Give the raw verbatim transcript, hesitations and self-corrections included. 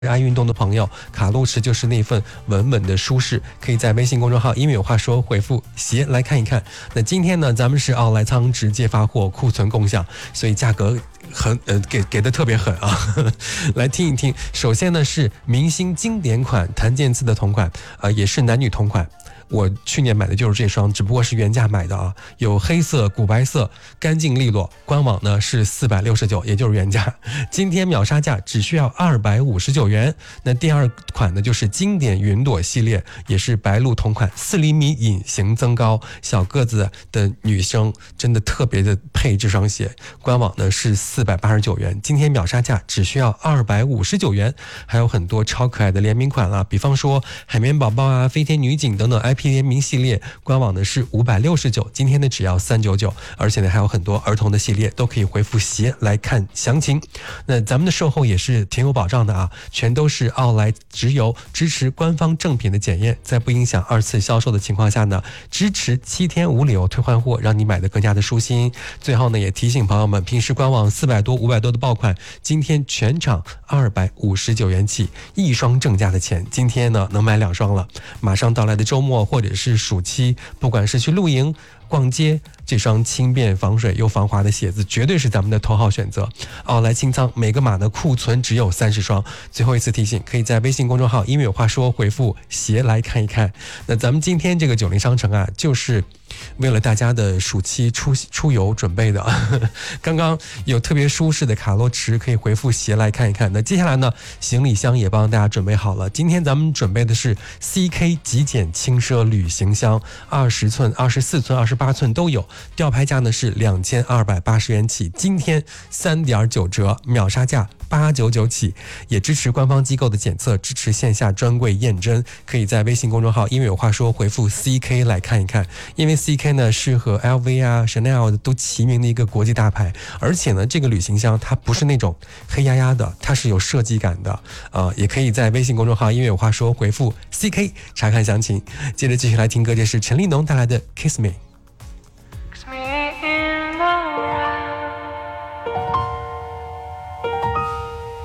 爱运动的朋友，卡路驰就是那份稳稳的舒适，可以在微信公众号英语有话说回复鞋来看一看。那今天呢，咱们是奥莱仓直接发货，库存共享，所以价格很呃给给的特别狠啊。呵呵来听一听，首先呢是明星经典款檀健次的同款，呃也是男女同款。我去年买的就是这双，只不过是原价买的啊，有黑色、古白色，干净利落。官网呢是四百六十九，也就是原价。今天秒杀价只需要二百五十九元。那第二款呢就是经典云朵系列，也是白鹿同款，四厘米隐形增高，小个子的女生真的特别的配这双鞋。官网呢是四百八十九元，今天秒杀价只需要二百五十九元。还有很多超可爱的联名款了，比方说海绵宝宝啊、飞天女警等等 I P。联名系列官网呢是五百六十九，今天呢只要三百九十九，而且呢还有很多儿童的系列，都可以回复鞋来看详情。那咱们的售后也是挺有保障的啊，全都是奥莱直邮，支持官方正品的检验，在不影响二次销售的情况下呢，支持七天无理由退换货，让你买的更加的舒心。最后呢也提醒朋友们，平时官网四百多五百多的爆款，今天全场二百五十九元起，一双正价的钱，今天呢能买两双了。马上到来的周末或者是暑期，不管是去露营、逛街，这双轻便防水又防滑的鞋子绝对是咱们的头号选择。奥莱清仓，每个码的库存只有三十双。最后一次提醒，可以在微信公众号英语有话说回复鞋来看一看。那咱们今天这个九零商城啊，就是为了大家的暑期出出游准备的。刚刚有特别舒适的卡路驰，可以回复鞋来看一看。那接下来呢，行李箱也帮大家准备好了。今天咱们准备的是 C K 极简轻奢旅行箱，二十寸、二十四寸、二十八寸都有，吊牌价呢是两千二百八十元起，今天三点九折，秒杀价八百九十九起，也支持官方机构的检测，支持线下专柜验真，可以在微信公众号因为有话说回复 C K 来看一看。因为 C K 呢是和 L V 啊 Chanel 都齐名的一个国际大牌，而且呢这个旅行箱它不是那种黑压压的，它是有设计感的，呃，也可以在微信公众号因为有话说回复 C K 查看详情。接着继续来听歌，这是陈立农带来的 Kiss Me。